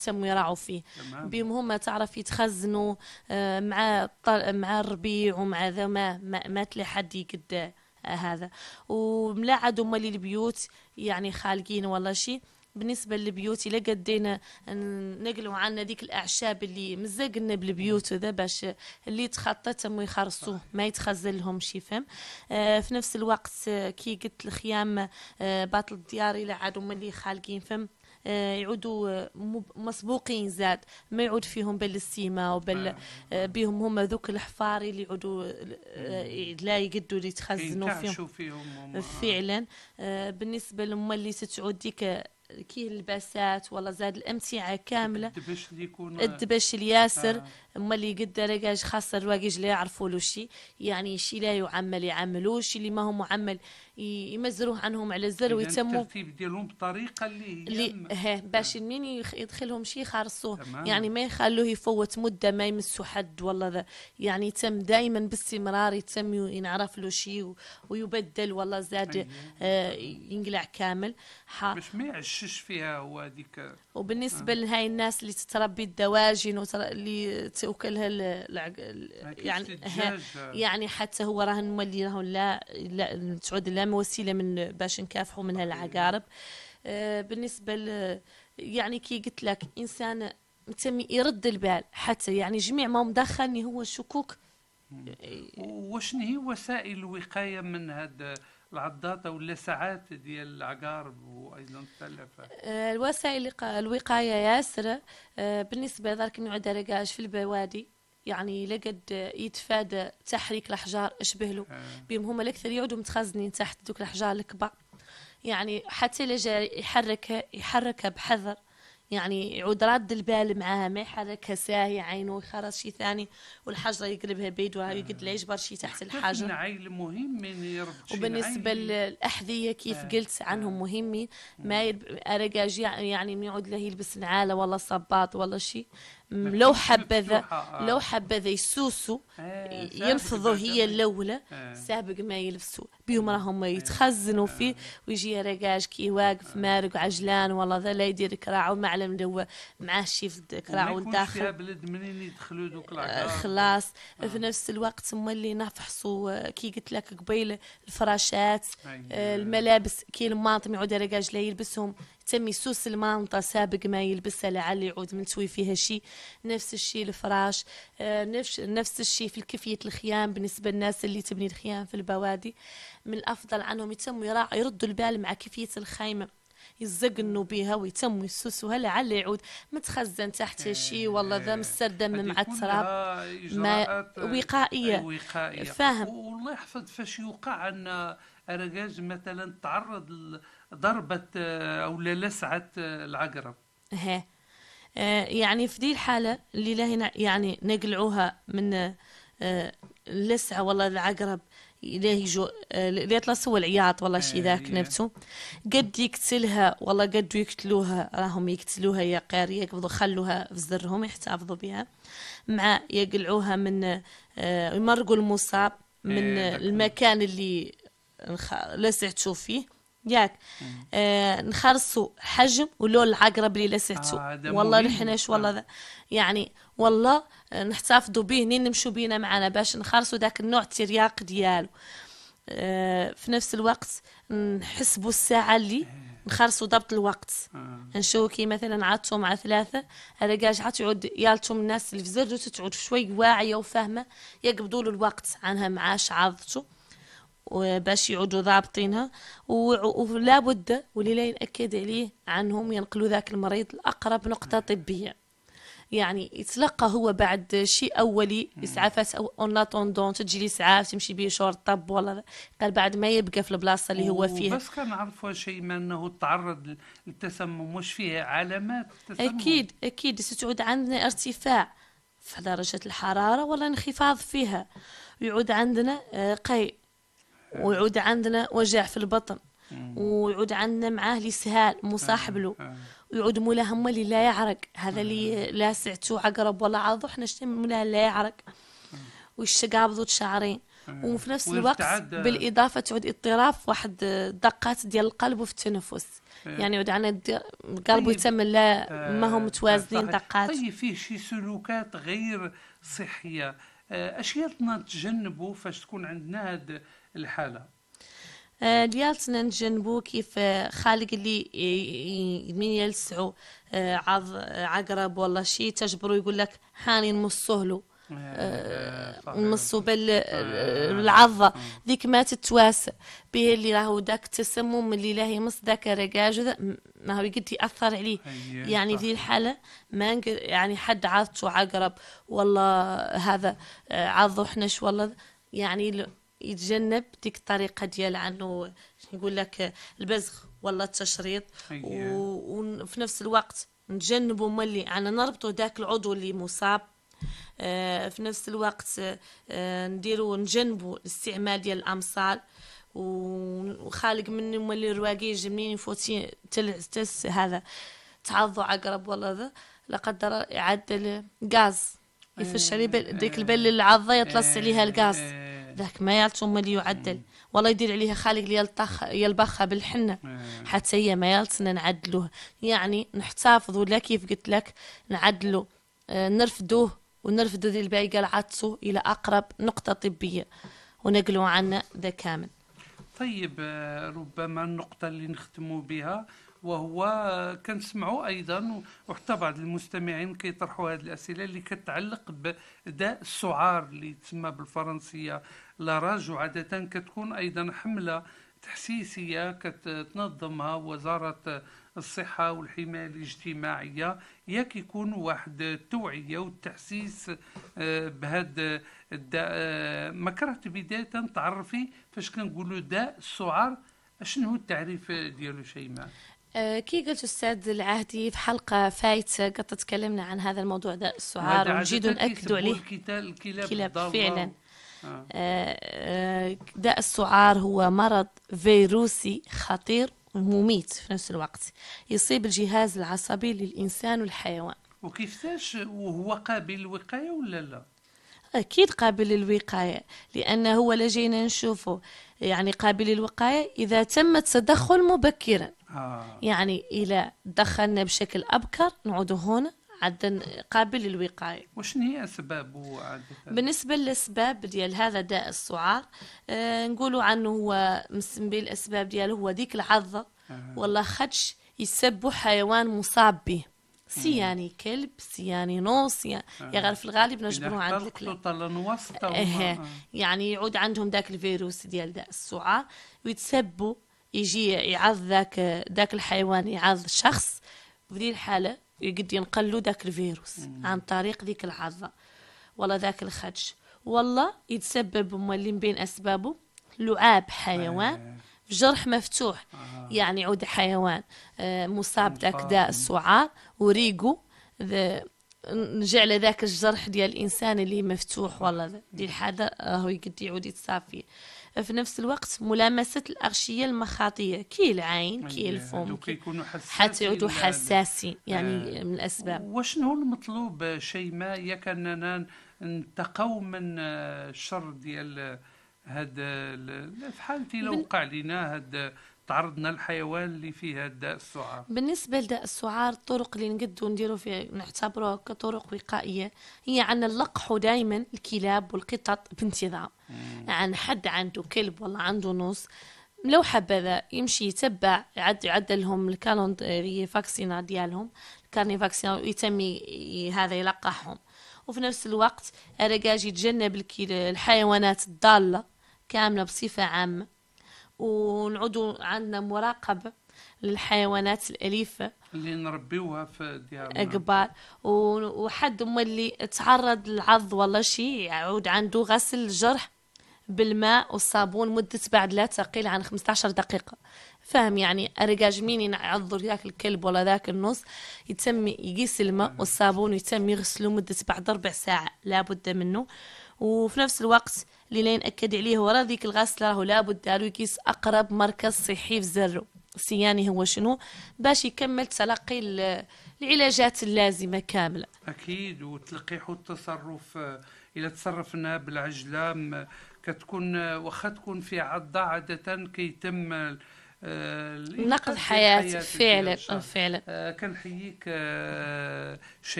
تم يراعوا فيه. تمام. بيهم هم تعرف يتخزنوا مع الربيع ومع ذا ما تلاقي حد يقد هذا. وملاعد مال البيوت يعني خالقين ولا شيء. بالنسبة للبيوت إلا قدينا نقلوا عنا ذيك الأعشاب اللي مزقنا بالبيوت وذا باش اللي يتخطى تم يخرصوه ما يتخزن لهم شي فهم. في نفس الوقت كي قلت الخيام باطل الديار إلى عادوا من اللي خالقين فهم يعودوا مسبوقين زاد ما يعود فيهم بالسيما بيهم هم ذوك الحفاري اللي يعودوا لا يقدوا اللي يتخزنوا فيهم فعلا. بالنسبة لهم اللي تتعود ديك كي اللباسات ولا زاد الأمتعة كاملة الدبش الياسر اما اللي قد رجاج خاصة الواجج لا يعرفوا له شيء يعني شيء لا يعمل يعملوه شيء اللي ما هو معمل يمزروه عنهم على الزر ويتموا الترتيب ديالهم بطريقة اللي باش مين يدخلهم شيء خارصوه يعني ما يخلوه يفوت مدة ما يمسوا حد والله ذا يعني يتم دائما باستمرار يتم ينعرف له شيء ويبدل والله زاد ينقلع كامل باش ما يعشش فيها هو هذيك. وبالنسبة لهاي الناس اللي تتربي الدواجن اللي تأكلها يعني يعني حتى هو راهن مولي راهن لا تعود لا وسيلة من باش نكافحوا منها العقارب. بالنسبة يعني كي قلت لك إنسان متم يرد البال حتى يعني جميع ما مدخلني هو الشكوك. وشنو هي وسائل الوقاية من هذا العضاضة ولا ساعات ديال العقارب وايضا التلفة؟ الوسائل الوقاية ياسرة. بالنسبة لذلك نعود رقاش في البوادي يعني لقد يتفادى تحريك الأحجار اشبه له بهم هم الأكثر يعودوا متخزنين تحت دوك الأحجار الكبار يعني حتى لجا يحركها بحذر يعني يعود راد البال معاها ما يحركها ساهي عينه ويخرج شيء ثاني والحجره يقلبها بيده ويقد لا يجبر شيء تحت الحجر. النعيل مهم من يربط شيء. وبالنسبه للاحذيه كيف قلت عنهم مهمين ما ارجاج يعني من يعود له يلبس نعاله ولا صباط ولا شيء لو حبذا يسوسوا ينفضوا هي الاولى سابق ما يلبسوا بيهم راهم يتخزنوا فيه ويجي رجاج كي واقف مارق عجلان والله ذا لا يدير كراع ومعلم دو معاه شي في كراع والداخل فيها بلد منين يدخلوا دوك العقار خلاص. في نفس الوقت هم اللي نفحصوا كي قلت لك قبيل الفراشات الملابس كي الماطم يعود رجاج لا يلبسهم تم يسوس المانطة سابق ما يلبسها لعل يعود ملتوي فيها شيء. نفس الشيء الفراش نفس الشيء في الكفية الخيام. بالنسبة للناس اللي تبني الخيام في البوادي من الأفضل عنهم يتم يردوا البال مع كفية الخيمة يزقنوا بها ويتم يسوسوها لعل يعود متخزن تحت شيء والله ذا مستردم مع التراب ما وقائية فاهم. والله يحفظ فاش يوقع أن أرجاز مثلا تعرض ضربة أو لسعة العقرب يعني في دي الحالة اللي لا يعني نقلعوها من اللسعة والله العقرب اللي يجوا اللي يطلع سوى العياط والله شي ذاك نبتو قد يقتلها والله قد يقتلوها راهم يقتلوها يا قاري يقبضوا خلوها في زرهم يحتفظوا بها مع يقلعوها من يمرقوا المصاب من المكان اللي لسعتوا فيه ياك نخرصوا حجم ولون العقرب اللي لسعتوا والله نحناش والله ذا يعني والله نحتفظوا به نين نمشوا بينا معنا باش نخرصوا ذاك النوع الترياق ديالو. في نفس الوقت نحسبوا الساعة اللي نخرصوا ضبط الوقت نشوفوا كي مثلا عادتوا مع 3 رجاج عاد يعود يالتهم الناس اللي في زرجو تعود شوي واعية وفاهمة يقبضوا له الوقت عنها معاش عضته وباش يعودوا ضابطينها ولا بد واللي لا ينأكد عليه عنهم ينقلوا ذاك المريض لأقرب نقطة طبية يعني يتلقى هو بعد شيء أولي إسعافات أو أوناتوندون تجي لي إسعاف تمشي بيه شهور طب ولا قال بعد ما يبقى في البلاصة اللي هو فيها. بس كان عرفوا شيء ما أنه تعرض للتسمم مش فيها علامات التسمم. أكيد ستعود عندنا ارتفاع في درجة الحرارة ولا انخفاض فيها ويعود عندنا قيء ويعود عندنا وجع في البطن ويعود عندنا معاه الإسهال مصاحب له ويعود مولا هم اللي لا يعرق هذا اللي لا سعتو عقرب ولا عضو احنا نشتم مولا لا يعرق والشقابض شعرين وفي نفس الوقت بالإضافة تعود اضطراب في واحد دقات ديال القلب وفي التنفس. يعني يعود عنا القلب يتم لا ما هم متوازنين دقات. طيب فيه شي سلوكات غير صحية أشياء نتجنبوا فاش تكون عندنا هاد الحالة؟ ديالتنا نتجنبوا كيف خالق اللي من يلسعوا عقرب ولا شي تجبروا يقول لك حاني نمصوه له نمصوا بالعضة ذيك ما تتواسى به اللي راهو داك التسمم اللي لا يمص ذاك الرقاج ما هو يقد يأثر عليه. يعني ذي الحالة ما يعني حد عضته عقرب والله هذا عضه حنش والله يعني يتجنب ديك الطريقة ديال عنه يقول لك البزغ ولا التشريط. وفي نفس الوقت نتجنبوا ملي عنا نربطوا داك العضو اللي مصاب. في نفس الوقت نديروا نجنبوا الاستعمال ديال الأمصال وخالق من ملي الرواقيج منين يفوتين تلعس هذا تعضوا عقرب ولا ذا لا قدر يعدل غاز يفشل ديك البل العضة يطلس عليها الغاز ذاك ما يالتم اللي يعدل والله يدير عليها خالق يلبخها بالحنة حتى هي ما يالتنا نعدلوه. يعني نحتفظوا لا كيف قلت لك نعدلوا نرفدوه ونرفدوا ذي الباقي قلعته إلى أقرب نقطة طبية ونقلوا عنا ذا كامل. طيب ربما النقطة اللي نختموا بها وهو كنسمعوا أيضا وحتى بعض المستمعين كيطرحوا هذه الأسئلة اللي كتعلق بداء السعار اللي تسمى بالفرنسية لاراج وعادة كتكون أيضا حملة تحسيسية كتنظمها وزارة الصحة والحماية الاجتماعية ياك يكون واحد التوعية والتحسيس بهذا الداء. ما كرهت بداية تعرفي فاش كنقولوا داء السعار شنو هو التعريف ديالو شيماء؟ كي قلت أستاذ العهدي في حلقة فايتة قد تكلمنا عن هذا الموضوع داء السعار ونجد نأكد عليه الكلاب فعلا. داء السعار هو مرض فيروسي خطير ومميت في نفس الوقت يصيب الجهاز العصبي للإنسان والحيوان. وكيفاش وهو قابل للوقاية ولا لا؟ أكيد قابل للوقاية لأنه هو لجينا نشوفه يعني قابل للوقاية إذا تم التدخل مبكرا. يعني إذا دخلنا بشكل أبكر نعود هنا عدا قابل للوقاية. وشنو هي أسبابه عادة؟ بالنسبة للأسباب ديال هذا داء السعار نقولوا عنه هو مسمى بالأسباب دياله هو ديك العضة والله خدش يسبوا حيوان مصاب به سياني كلب سياني نوص يا غير في الغالب نجبروه عند الكلاب. يعني يعود عندهم ذاك الفيروس ديال داء السعار ويتسبوا يجي يعض ذاك الحيوان يعض شخص وفي الحالة يقد ينقلوا ذاك الفيروس عن طريق ذيك العضة ولا ذاك الخدش والله يتسبب مولين بين أسبابه لعاب حيوان في جرح مفتوح. يعني يعود حيوان مصاب ذاك داء السعار وريقو نجعل ذاك الجرح ديال الإنسان اللي مفتوح والله دي الحاجة هو يقد يعود يتصاب فيه. في نفس الوقت ملامسة الأغشية المخاطية كي العين كي الفم حتى يعودوا حساسين يعني من الأسباب. وشنو هو المطلوب شيماء ياك أننا نتقوا من الشر ديال هاد في حالتي لو وقع لنا هاد تعرضنا الحيوان اللي فيه داء السعار؟ بالنسبة لداء السعار الطرق اللي نقدروا نديروا فيه نعتبروها كطرق وقائية هي عن اللقح دائما الكلاب والقطط بانتظام. عن حد عنده كلب والله عنده نص لو حبذا يمشي يتبع يعدل لهم الكالندري فاكسينا ديالهم الكارني فاكسينا ويتم هذا يلقحهم. وفي نفس الوقت الرجاج يتجنب الحيوانات الضالة كاملة بصفة عامة ونعودوا عندنا مراقبة للحيوانات الأليفة اللي نربيوها في ديارنا قبال وحد اللي تعرض للعض ولا شيء يعود عنده غسل الجرح بالماء والصابون مدة بعد لا تقل عن 15 دقيقة. فهم يعني الرجاج مين يعضر ذاك الكلب ولا ذاك النص يتم يقيس الماء والصابون ويتم يغسله مدة بعد 4 ساعة لابد منه. وفي نفس الوقت اللي لا نأكد عليه ورا ذيك الغسلة راهو لابد دارو يقيس أقرب مركز صحي في زرو سياني هو شنو باش يكمل تلقي العلاجات اللازمة كاملة. أكيد وتلقيح التصرف إذا تصرفنا بالعجلة كتكون واخا تكون في عضة عادة كيتم نقد الإنقاذ ديال حياة الحياة ديال فعلا الشخص. فعلا. كنحييك